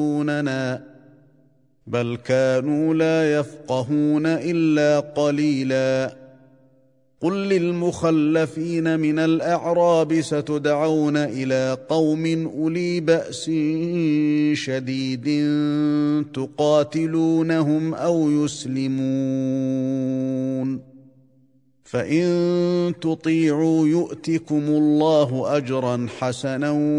بل كانوا لا يفقهون إلا قليلا. قل للمخلفين من الأعراب ستدعون إلى قوم أولي بأس شديد تقاتلونهم أو يسلمون، فإن تطيعوا يؤتكم الله أجرا حسنا